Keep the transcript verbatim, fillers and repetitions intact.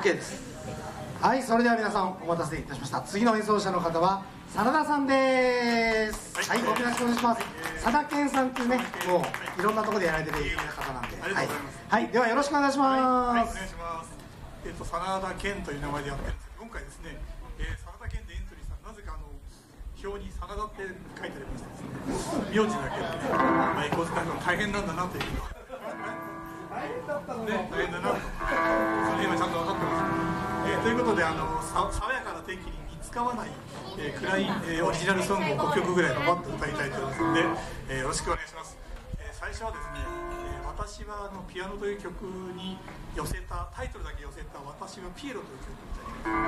です。はい、それでは皆さんお待たせいたしました。次の演奏者の方は真田さんです。はい、ごよろしくお願いします。佐田健さんっていうね、もういろんなところでやられてる方なんで、 ありがとうございます。 はい、はい、ではよろしくお願いします。 はい、はい、お願いします。えっと真田健という名前でやってるんですけど、今回ですね、えー、真田健でエントリーさん、なぜかあの表に真田って書いてありましてですね、名字だけで、まあ、エコーズなんか大変なんだなというのは大変だったのね、大変だなと、その辺はちゃんと分かってます。えー、ということであのさ爽やかな天気に似つかわない、えー、暗い、えー、オリジナルソングをごきょくぐらいバッと歌いたいと思いますので、えー、よろしくお願いします。えー、最初はですね、えー、私はあのピアノという曲に寄せたタイトルだけ寄せた「私はピエロ」という曲を歌いたいと思います。